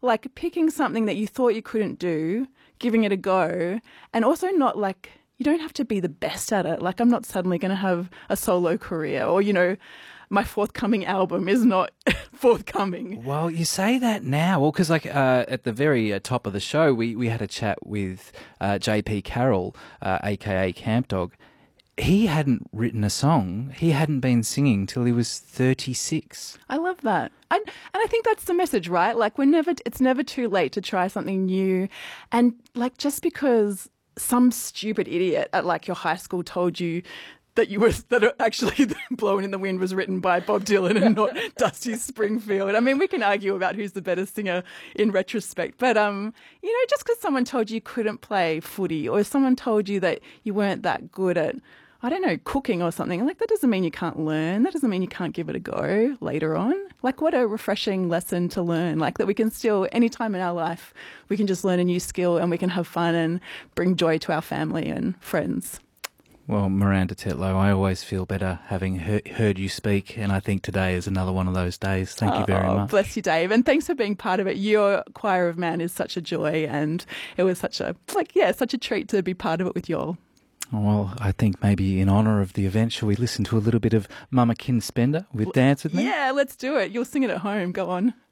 like picking something that you thought you couldn't do, giving it a go, and also not like, you don't have to be the best at it. Like, I'm not suddenly going to have a solo career, or, you know, my forthcoming album is not forthcoming. Well, you say that now. Well, because like at the very top of the show, we had a chat with JP Carroll, a.k.a. Camp Dog. He hadn't written a song. He hadn't been singing till he was 36. I love that. And I think that's the message, right? Like, it's never too late to try something new. And like, just because some stupid idiot at like your high school told you that actually Blowing in the Wind was written by Bob Dylan and not Dusty Springfield. I mean, we can argue about who's the better singer in retrospect, but you know, just because someone told you couldn't play footy, or someone told you that you weren't that good at, I don't know, cooking or something, like, that doesn't mean you can't learn. That doesn't mean you can't give it a go later on. Like, what a refreshing lesson to learn, like, that we can still, anytime in our life, we can just learn a new skill and we can have fun and bring joy to our family and friends. Well, Miranda Tetlow, I always feel better having heard you speak, and I think today is another one of those days. Thank you very much. Bless you, Dave, and thanks for being part of it. Your Choir of Man is such a joy, and it was such a treat to be part of it with y'all. Well, I think maybe in honour of the event, shall we listen to a little bit of Mama Kin Spender with Dance With Me? Yeah, let's do it. You'll sing it at home. Go on.